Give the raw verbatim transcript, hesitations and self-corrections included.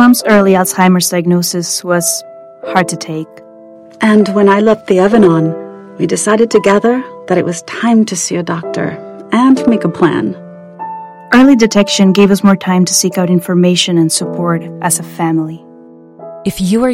Mom's early Alzheimer's diagnosis was hard to take. And when I left the Evan-On, we decided together that it was time to see a doctor and make a plan. Early detection gave us more time to seek out information and support as a family. If you are